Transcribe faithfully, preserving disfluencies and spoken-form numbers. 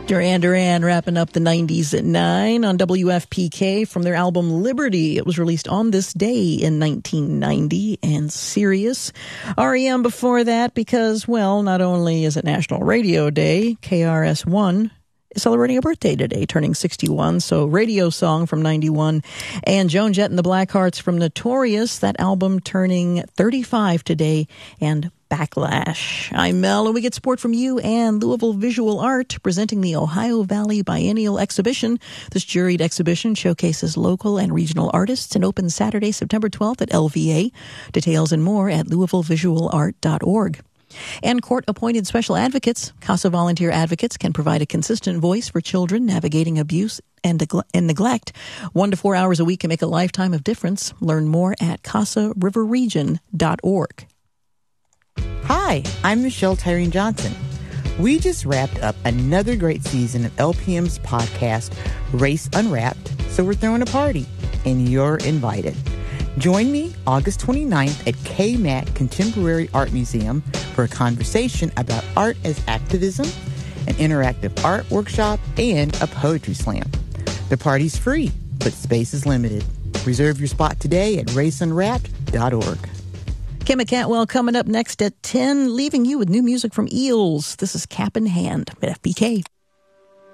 Duran Duran wrapping up the nineties at nine on W F P K from their album Liberty. It was released on this day in nineteen ninety, and Sirius. R E M before that because, well, not only is it National Radio Day, K R S One is celebrating a birthday today, turning sixty-one. So Radio Song from ninety-one. And Joan Jett and the Blackhearts from Notorious, that album turning thirty-five today, and Backlash. I'm Mel, and we get support from you and Louisville Visual Art, presenting the Ohio Valley Biennial Exhibition. This juried exhibition showcases local and regional artists and opens Saturday, September twelfth at L V A. Details and more at louisville visual art dot org. And court-appointed special advocates, CASA volunteer advocates, can provide a consistent voice for children navigating abuse and, neg- and neglect. One to four hours a week can make a lifetime of difference. Learn more at casa river region dot org. Hi, I'm Michelle Tyreen Johnson. We just wrapped up another great season of L P M's podcast, Race Unwrapped, so we're throwing a party, and you're invited. Join me August twenty-ninth at K M A C Contemporary Art Museum for a conversation about art as activism, an interactive art workshop, and a poetry slam. The party's free, but space is limited. Reserve your spot today at race unwrapped dot org. Kimma Cantwell coming up next at ten, leaving you with new music from Eels. This is Cap in Hand at F P K.